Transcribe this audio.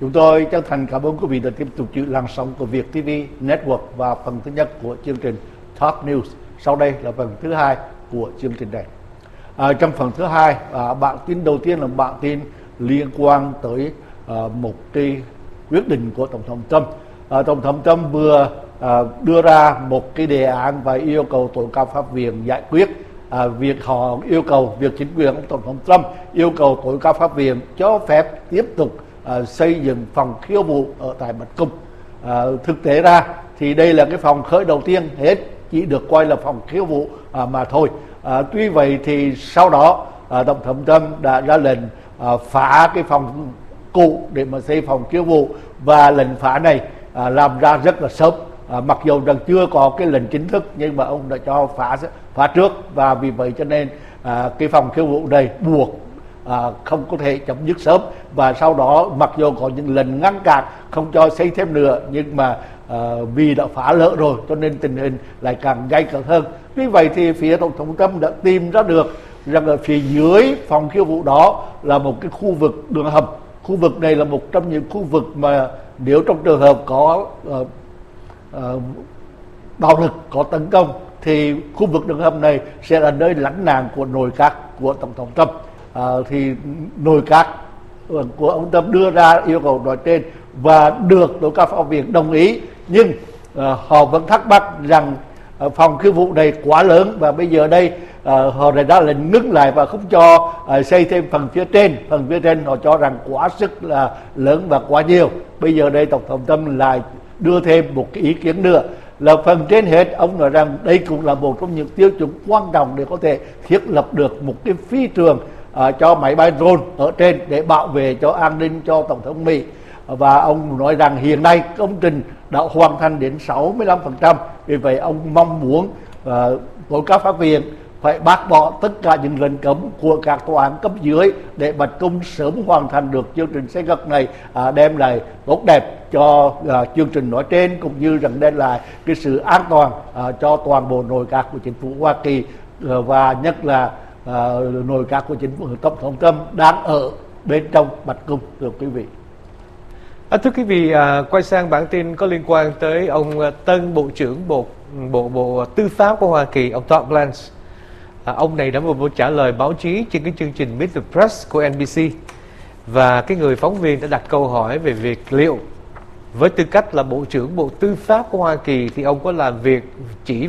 Chúng tôi chân thành cảm ơn quý vị đã tiếp tục giữ làn sóng của Việt TV Network và phần thứ nhất của chương trình Top News. Sau đây là phần thứ hai của chương trình này. Trong phần thứ hai, bản tin đầu tiên là bản tin liên quan tới một cái quyết định của Tổng thống Trump. Tổng thống Trump vừa đưa ra một cái đề án và yêu cầu tối cao pháp viện giải quyết việc họ yêu cầu việc chính quyền ông Tổng thống Trump yêu cầu tối cao pháp viện cho phép tiếp tục xây dựng phòng khiêu vũ ở tại Bạch Cung. Thực tế ra thì đây là cái phòng khởi đầu tiên hết, chỉ được coi là phòng khiêu vũ mà thôi. Tuy vậy thì sau đó Tổng thống Trump đã ra lệnh phá cái phòng cũ để mà xây phòng khiêu vũ, và lệnh phá này làm ra rất là sớm. Mặc dù rằng chưa có cái lệnh chính thức nhưng mà ông đã cho phá trước, và vì vậy cho nên cái phòng khiêu vũ này buộc không có thể chấm dứt sớm. Và sau đó mặc dù có những lệnh ngăn cản không cho xây thêm nữa, nhưng mà vì đã phá lỡ rồi cho nên tình hình lại càng gay cấn hơn. Vì vậy thì phía Tổng thống Trump đã tìm ra được rằng ở phía dưới phòng khiêu vũ đó là một cái khu vực đường hầm. Khu vực này là một trong những khu vực mà nếu trong trường hợp có bạo lực, có tấn công, thì khu vực đường hầm này sẽ là nơi lánh nạn của nội các của Tổng thống Trump. Thì nội các của ông Trump đưa ra yêu cầu nói trên và được tối cao pháp viện đồng ý, nhưng họ vẫn thắc mắc rằng phòng khiêu vũ này quá lớn, và bây giờ đây họ đã ra lệnh ngưng lại và không cho xây thêm phần phía trên. Phần phía trên họ cho rằng quá sức là lớn và quá nhiều. Bây giờ đây Tổng thống Trump lại đưa thêm một cái ý kiến nữa là phần trên hết. Ông nói rằng đây cũng là một trong những tiêu chuẩn quan trọng để có thể thiết lập được một cái phi trường cho máy bay drone ở trên để bảo vệ cho an ninh cho Tổng thống Mỹ. Và ông nói rằng hiện nay công trình đã hoàn thành đến 65%. Vì vậy ông mong muốn tối cao pháp viện phải bác bỏ tất cả những lệnh cấm của các tòa án cấp dưới để Bạch Cung sớm hoàn thành được chương trình xây dựng này, đem lại tốt đẹp cho chương trình nói trên, cũng như rằng đem lại cái sự an toàn cho toàn bộ nội các của chính phủ Hoa Kỳ, và nhất là nội các của chính phủ Tổng thống Trump đang ở bên trong Bạch Cung. Thưa quý vị. Thưa quý vị, quay sang bản tin có liên quan tới ông tân Bộ trưởng Bộ Tư pháp của Hoa Kỳ, ông Todd Blanche. Ông này đã vừa trả lời báo chí trên cái chương trình Meet the Press của NBC, và cái người phóng viên đã đặt câu hỏi về việc liệu với tư cách là Bộ trưởng Bộ Tư pháp của Hoa Kỳ thì ông có làm việc chỉ